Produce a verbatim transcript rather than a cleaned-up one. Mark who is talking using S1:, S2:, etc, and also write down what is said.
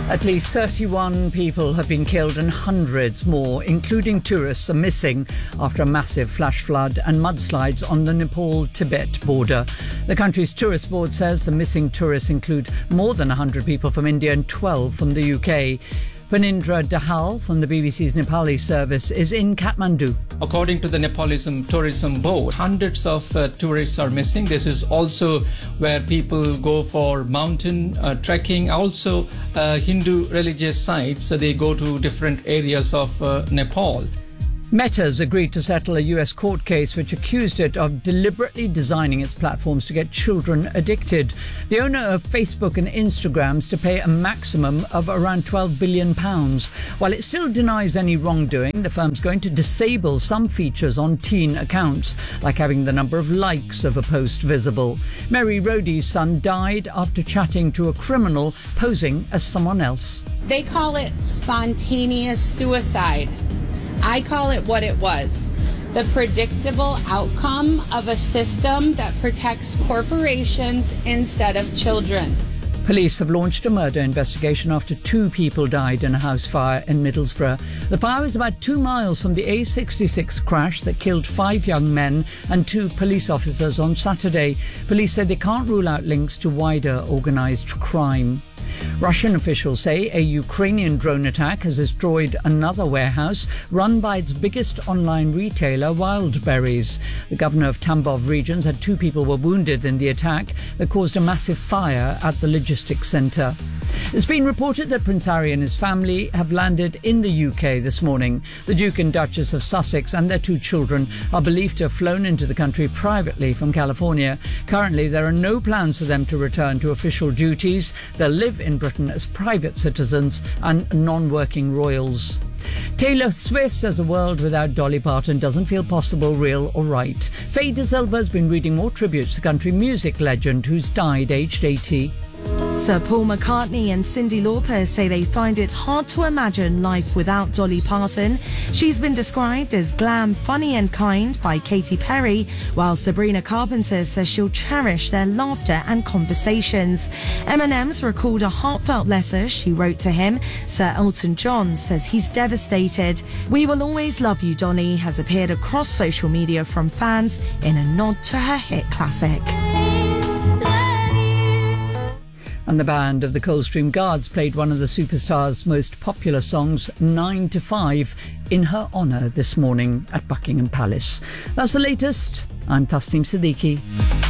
S1: At least thirty-one people have been killed and hundreds more, including tourists, are missing after a massive flash flood and mudslides on the Nepal-Tibet border. The country's tourist board says the missing tourists include more than one hundred people from India and twelve from the U K. Panindra Dahal from the B B C's Nepali service is in Kathmandu.
S2: According to the Nepalism Tourism Board, hundreds of uh, tourists are missing. This is also where people go for mountain uh, trekking, also uh, Hindu religious sites. So they go to different areas of uh, Nepal.
S1: Meta's agreed to settle a U S court case which accused it of deliberately designing its platforms to get children addicted. The owner of Facebook and Instagram is to pay a maximum of around twelve billion pounds. While it still denies any wrongdoing, the firm's going to disable some features on teen accounts, like having the number of likes of a post visible. Mary Rhodey's son died after chatting to a criminal posing as someone else.
S3: They call it spontaneous suicide. I call it what it was, the predictable outcome of a system that protects corporations instead of children.
S1: Police have launched a murder investigation after two people died in a house fire in Middlesbrough. The fire was about two miles from the A sixty-six crash that killed five young men and two police officers on Saturday. Police say they can't rule out links to wider organised crime. Russian officials say a Ukrainian drone attack has destroyed another warehouse run by its biggest online retailer, Wildberries. The governor of Tambov region said two people were wounded in the attack that caused a massive fire at the logistics centre. It's been reported that Prince Harry and his family have landed in the U K this morning. The Duke and Duchess of Sussex and their two children are believed to have flown into the country privately from California. Currently, there are no plans for them to return to official duties. They'll live in Britain as private citizens and non-working royals. Taylor Swift says a world without Dolly Parton doesn't feel possible, real or right. Faye De Silva has been reading more tributes to country music legend who's died aged eighty.
S4: Sir Paul McCartney and Cyndi Lauper say they find it hard to imagine life without Dolly Parton. She's been described as glam, funny and kind by Katy Perry, while Sabrina Carpenter says she'll cherish their laughter and conversations. Eminem's recalled a heartfelt letter she wrote to him. Sir Elton John says he's devastated. "We will always love you, Dolly" has appeared across social media from fans in a nod to her hit classic.
S1: And the band of the Coldstream Guards played one of the superstar's most popular songs, nine to five, in her honour this morning at Buckingham Palace. That's the latest. I'm Tasneem Siddiqui.